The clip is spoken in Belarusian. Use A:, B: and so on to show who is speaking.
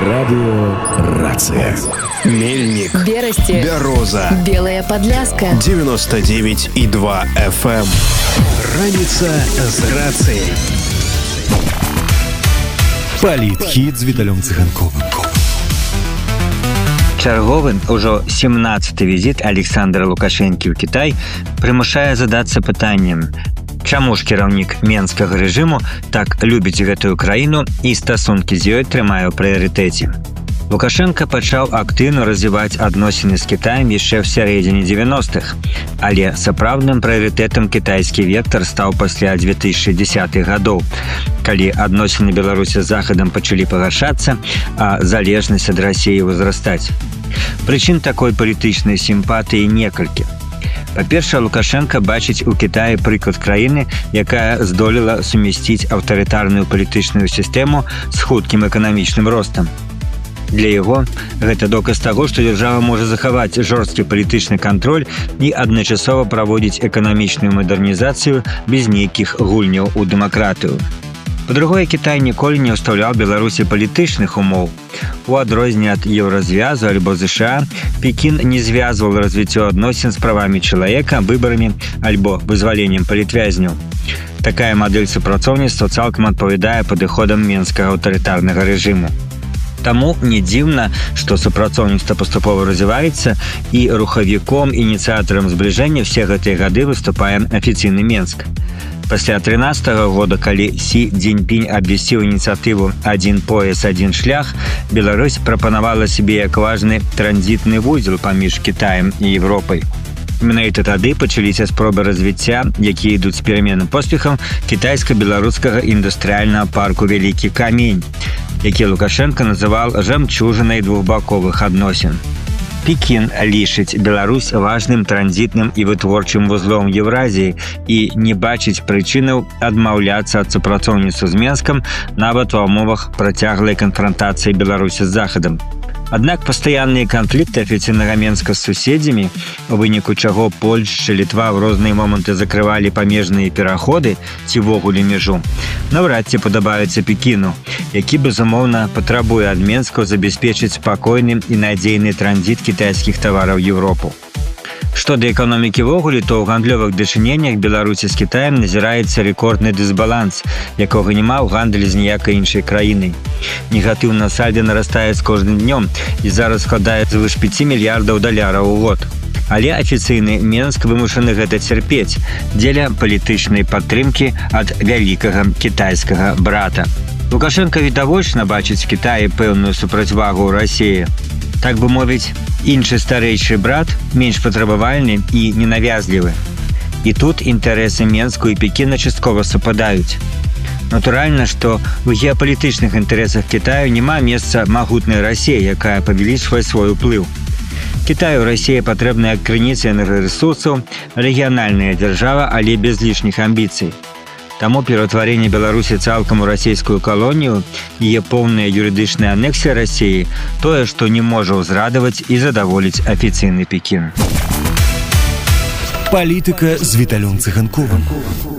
A: Радио «Рация». Мельник,
B: Берасти,
A: Бяроза,
B: Белая Подляска,
A: 99,2 FM. Раніца з рацыяй.
C: Палітхіт з Віталём Цыганковым.
D: Чарговы, ужо 17-й візіт Александра Лукашэнкі ў Кітай прымушае задацца пытаннем, чаму ж кіраўнік менскага рэжыму так любіць гэтую краіну і стасункі з ёй трымае ў прыярытэце. Лукашенко пачаў актыўна развіваць адносіны з Кітаем яшчэ ў сярэдзіне 90-х, але сапраўдным прыярытэтам кітайскі вектар стаў пасля 2010-х гадоў, калі адносіны Беларусі з Захадам пачалі пагаршацца, а залежнасць ад Расіі ўзрастаць. Прычын такой палітычнай сімпатыі некалькі. Па-першае, Лукашенко бачыць у Кітаі прыклад краіны, якая здолела сумясціць аўтарытарную палітычную сістэму з хуткім эканамічным ростам. Для яго гэта доказ таго, што дзяржава можа захаваць жорсткі палітычны кантроль і адначасова праводзіць эканамічную мадэрнізацыю без нейкіх гульняў у дэмакратыю. Па-другое, Кітай ніколі не ўстаўляў Беларусі палітычных умоў. У адрозненне ад Еўразвязу альбо ЗША, Пекін не звязваў развіццё адносін з правамі чалавека, выбарамі альбо вызваленнем палітвязняў. Такая мадэль супрацоўніцтва цалкам адпавядае падыходам менскага аўтарытарнага рэжыму. Таму не дзіўна, што супрацоўніцтва паступова развіваецца і рухавіком, ініцыятарам збліжэння ўсе гэтыя гады выступае афіцыйны Менск. Пасля 13-го года, калі Сі Цзіньпінь абвясціў ініцыятыву «Адзін пояс, адзін шлях», Беларусь прапанавала сябе як важны транзітны вузел паміж Кітаем і Европай. Менавіта тады пачаліся спробы развіцця, якія ідуць з пераменным поспехам кітайска-беларускага індустрыяльнага парку «Вялікі камень», які Лукашенко называл жамчужынай двухбаковых адносін. Пекін лічыць Беларусь важным транзітным і вытворчым вузлом Еўразіі і не бачыць прычынаў адмаўляцца ад супрацоўніцтва з Менскам нават у умовах працяглай канфрантацыі Беларусі з Захадам. Аднак пастаянныя канфлікты афіцыйнага Менска з суседзямі, у выніку чаго Польшча, Літва ў розныя моманты закрывалі памежныя пераходы ці ввогуле мяжу, наўрад ці падабаюцца Пекіну, які, безумоўна, патрабуе ад Менска забяспечыць спакойны і надзейны транзіт кітайскіх тавараў ў Еўропу. Што да эканомікі ввогуле, то ў гандлёвых дачыненнях Беларусі з Кітаем назіраецца рэкордны дысбаланс, якога няма ў гандалі з ніякай іншай краінай. Негатыўна сальда нарастае з кожным днём і зараз складае звыш 5 мільярдаў даляраў у год. Але афіцыйны Менск вымушаны гэта цярпець дзеля палітычнай падтрымкі ад вялікага кітайскага брата. Лукашенко відавочна бачыць Кітаі пэўную супрацьвагу ў Расіі. Так бы мовіць, іншы старэйшы брат менш патрабавальны і ненавязлівы. І тут інтарэсы Менску і Пекіна часткова супадаюць. Натуральна, што ў геапалітычных інтарэсах Кітаю няма месца магутнай Расіі, якая павялічвае свой уплыў. Кітаю Расія патрэбна як крыніца энергарэсурсаў, рэгіянальная дзяржава, але без лішніх амбіцый. Таму пераўтварэнне Беларусі цалкам у расійскую калонію, яе поўная юрыдычная анексія Расіі, тое, што не можа ўзрадаваць і задаволіць афіцыйны Пекін.
C: Палітыка з Віталём Цыганковым.